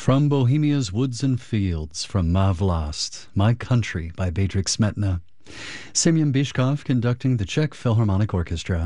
From Bohemia's Woods and Fields, from Ma Vlast, My Country by Bedřich Smetana. Semyon Bychkov conducting the Czech Philharmonic Orchestra.